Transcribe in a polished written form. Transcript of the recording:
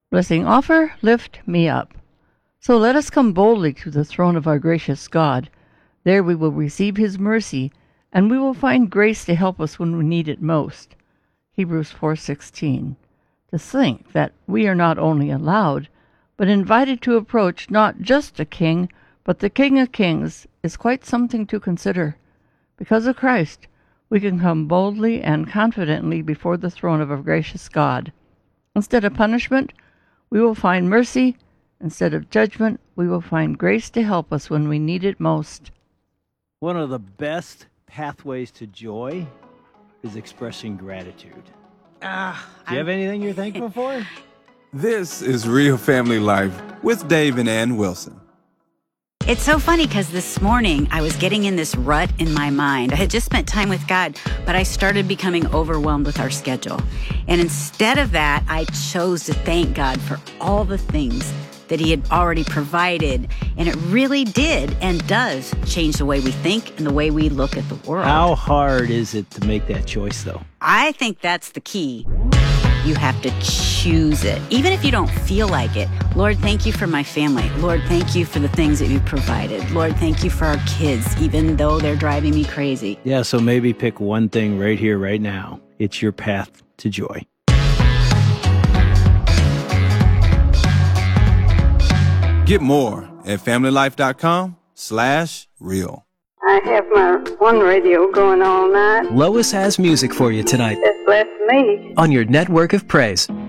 Blessing offer, lift me up. So let us come boldly to the throne of our gracious God. There we will receive his mercy, and we will find grace to help us when we need it most. Hebrews 4:16. To think that we are not only allowed, but invited to approach not just a king, but the King of Kings, is quite something to consider. Because of Christ, we can come boldly and confidently before the throne of our gracious God. Instead of punishment, we will find mercy. Instead of judgment, we will find grace to help us when we need it most. One of the best pathways to joy is expressing gratitude. Do you have anything you're thankful for? This is Real Family Life with Dave and Ann Wilson. It's so funny because this morning I was getting in this rut in my mind. I had just spent time with God, but I started becoming overwhelmed with our schedule. And instead of that, I chose to thank God for all the things that he had already provided. And it really did and does change the way we think and the way we look at the world. How hard is it to make that choice, though? I think that's the key. You have to choose it. Even if you don't feel like it. Lord, thank you for my family. Lord, thank you for the things that you provided. Lord, thank you for our kids, even though they're driving me crazy. Yeah, so maybe pick one thing right here, right now. It's your path to joy. Get more at familylife.com/real. I have my one radio going all night. Lois has music for you tonight It's blessed me. on your network of praise.